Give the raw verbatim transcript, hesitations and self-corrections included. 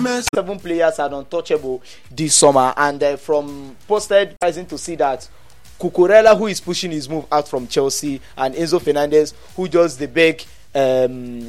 Seven players are untouchable this summer, and uh, from posted rising to see that Cucurella, who is pushing his move out from Chelsea, and Enzo Fernandez, who does the big um,